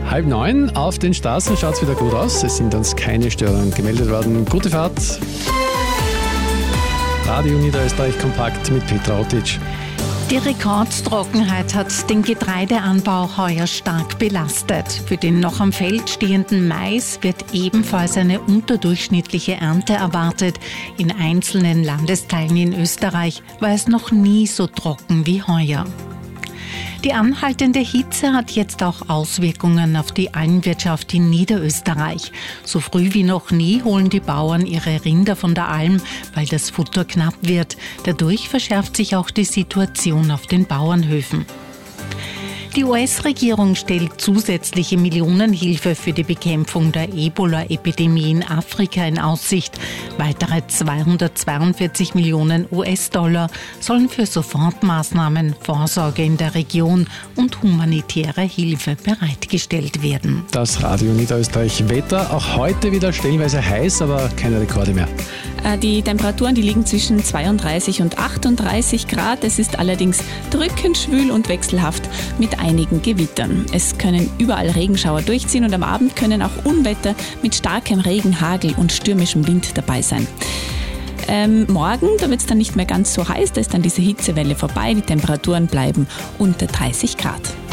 8:30. Auf den Straßen schaut es wieder gut aus. Es sind uns keine Störungen gemeldet worden. Gute Fahrt. Radio Niederösterreich kompakt mit Petra Otic. Die Rekordtrockenheit hat den Getreideanbau heuer stark belastet. Für den noch am Feld stehenden Mais wird ebenfalls eine unterdurchschnittliche Ernte erwartet. In einzelnen Landesteilen in Österreich war es noch nie so trocken wie heuer. Die anhaltende Hitze hat jetzt auch Auswirkungen auf die Almwirtschaft in Niederösterreich. So früh wie noch nie holen die Bauern ihre Rinder von der Alm, weil das Futter knapp wird. Dadurch verschärft sich auch die Situation auf den Bauernhöfen. Die US-Regierung stellt zusätzliche Millionenhilfe für die Bekämpfung der Ebola-Epidemie in Afrika in Aussicht. Weitere 242 Millionen US-Dollar sollen für Sofortmaßnahmen, Vorsorge in der Region und humanitäre Hilfe bereitgestellt werden. Das Radio Niederösterreich Wetter, auch heute wieder stellenweise heiß, aber keine Rekorde mehr. Die Temperaturen, die liegen zwischen 32 und 38 Grad. Es ist allerdings drückend schwül und wechselhaft mit einigen Gewittern. Es können überall Regenschauer durchziehen und am Abend können auch Unwetter mit starkem Regen, Hagel und stürmischem Wind dabei sein. Morgen, da wird es dann nicht mehr ganz so heiß, da ist dann diese Hitzewelle vorbei. Die Temperaturen bleiben unter 30 Grad.